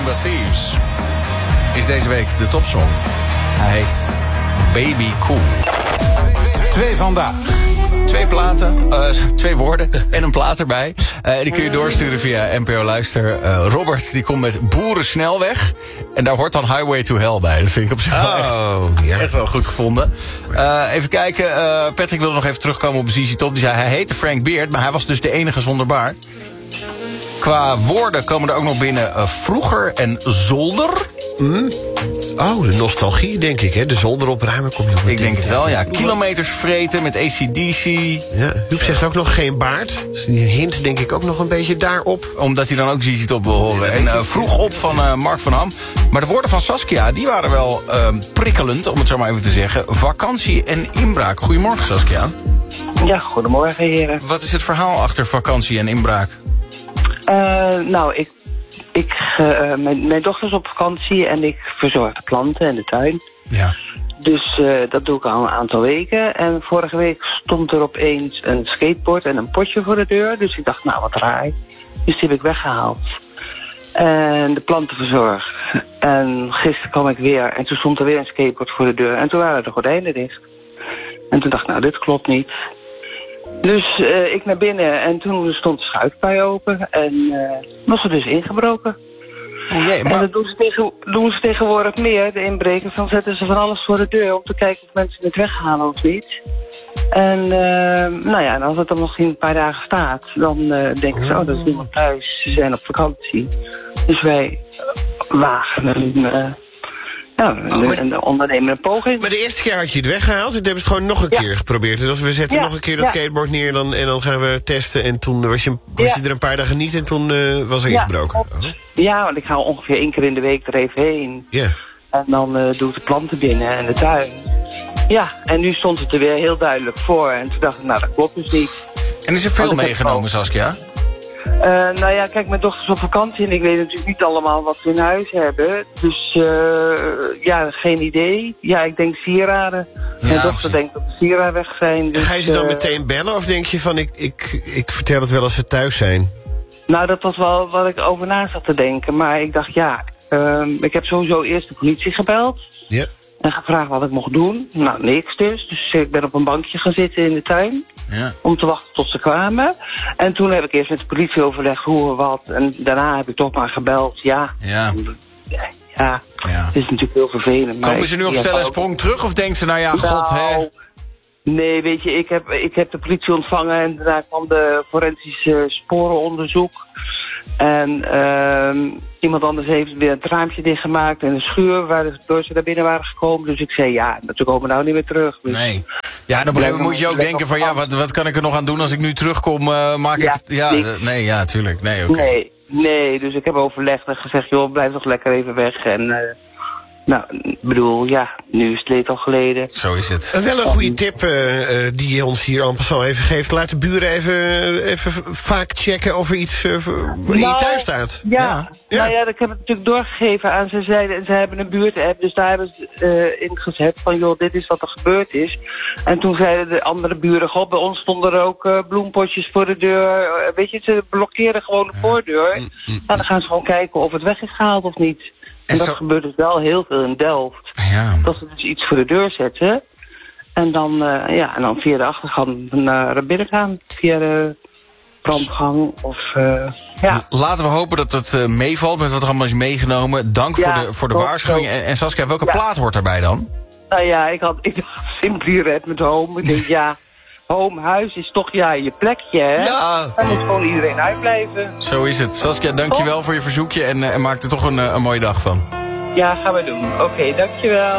The Thieves is deze week de topsong. Hij heet Baby Cool. 2 vandaag. 2 platen, 2 woorden en een plaat erbij. Die kun je doorsturen via NPO Luister. Robert die komt met Boerensnelweg. En daar hoort dan Highway to Hell bij. Dat vind ik op zich wel echt wel goed gevonden. Even kijken. Patrick wilde nog even terugkomen op ZZ Top. Die zei hij heette Frank Beard, maar hij was dus de enige zonder baard. Qua woorden komen er ook nog binnen vroeger en zolder. Oh, de nostalgie, denk ik, hè? De zolder opruimen kom je op. Ik denk het wel, ja. Kilometers vreten met AC/DC. Ja, Huub zegt ook nog geen baard. Dus die hint denk ik ook nog een beetje daarop. Omdat hij dan ook ZZ Top wil horen. En vroeg op van Mark van Ham. Maar de woorden van Saskia, die waren wel prikkelend, om het zo maar even te zeggen. Vakantie en inbraak. Goedemorgen, Saskia. Ja, goedemorgen, heren. Wat is het verhaal achter vakantie en inbraak? Mijn dochter is op vakantie en ik verzorg de planten en de tuin. Ja. Dus dat doe ik al een aantal weken. En vorige week stond er opeens een skateboard en een potje voor de deur. Dus ik dacht, nou wat raar. Dus die heb ik weggehaald. En de planten verzorgd. En gisteren kwam ik weer en toen stond er weer een skateboard voor de deur. En toen waren de gordijnen dicht. En toen dacht ik, nou dit klopt niet. Dus ik naar binnen en toen stond de schuifpui open en was er dus ingebroken. Oh jee, maar... En dat doen ze tegenwoordig meer, de inbrekers. Dan zetten ze van alles voor de deur om te kijken of mensen het weghalen of niet. En en als het dan nog een paar dagen staat, dan denken ze, oh, dat is niemand thuis. Ze zijn op vakantie. Dus wij wagen een ondernemende poging. Maar de eerste keer had je het weggehaald en toen hebben ze het gewoon nog een keer geprobeerd. Dus als we zetten nog een keer dat skateboard neer en dan gaan we testen. En toen was je er een paar dagen niet en toen was er ingebroken. Ja, want ik ga ongeveer 1 keer in de week er even heen. Ja. En dan doe ik de planten binnen en de tuin. Ja, en nu stond het er weer heel duidelijk voor. En toen dacht ik, nou dat klopt dus niet. En is er veel meegenomen, Saskia? Kijk, mijn dochter is op vakantie en ik weet natuurlijk niet allemaal wat we in huis hebben. Dus geen idee. Ja, ik denk sieraden. Mijn dochter denkt dat de sieraden weg zijn. Dus, ga je ze dan meteen bellen of denk je van ik vertel het wel als ze thuis zijn? Nou, dat was wel wat ik over na zat te denken. Maar ik dacht, ik heb sowieso eerst de politie gebeld. Ja. En gevraagd wat ik mocht doen. Nou, niks dus. Dus ik ben op een bankje gaan zitten in de tuin. Ja. Om te wachten tot ze kwamen. En toen heb ik eerst met de politie overlegd hoe en wat. En daarna heb ik toch maar gebeld. Ja. Het is natuurlijk heel vervelend. Komen ze nu op stel en sprong terug of denkt ze, nou ja, god, hè? Nee, weet je, ik heb de politie ontvangen en daarna kwam de forensische sporenonderzoek. En iemand anders heeft weer het raampje dichtgemaakt en een schuur waardoor ze naar binnen waren gekomen. Dus ik zei, ze komen nou niet meer terug. Dus nee. Ja, dan moet je ook denken van, wat kan ik er nog aan doen als ik nu terugkom? Tuurlijk. Nee, oké. Nee, dus ik heb overlegd en gezegd, joh, blijf toch lekker even weg. En nu is het leed al geleden. Zo is het. Wel een goede tip die je ons hier en passant even geeft. Laat de buren even vaak checken of er iets in je thuis staat. Ik heb het natuurlijk doorgegeven aan ze. Ze hebben een buurtapp, dus daar hebben ze in gezet van, joh, dit is wat er gebeurd is. En toen zeiden de andere buren, goh, bij ons stonden er ook bloempotjes voor de deur. Weet je, ze blokkeerden gewoon de voordeur. Dan gaan ze gewoon kijken of het weg is gehaald of niet. En dat gebeurt dus wel heel veel in Delft. Ja. Dat ze dus iets voor de deur zetten. En dan, via de achtergang naar binnen gaan. Via de brandgang. Laten we hopen dat het meevalt met wat er allemaal is meegenomen. Dank voor de waarschuwing. En Saskia, welke plaat hoort daarbij dan? Nou ja, ik dacht Simply Red met Home. Ik denk, home, huis is toch je plekje, hè? Ja. Dan moet gewoon iedereen uitblijven. Zo is het. Saskia, dankjewel voor je verzoekje en maak er toch een mooie dag van. Ja, gaan we doen. Oké, dankjewel.